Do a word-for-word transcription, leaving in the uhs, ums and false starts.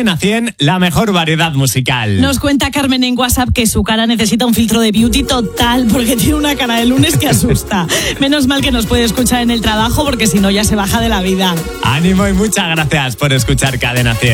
Cadena cien, la mejor variedad musical. Nos cuenta Carmen en WhatsApp que su cara necesita un filtro de beauty total porque tiene una cara de lunes que asusta. Menos mal que nos puede escuchar en el trabajo porque si no ya se baja de la vida. Ánimo y muchas gracias por escuchar Cadena cien.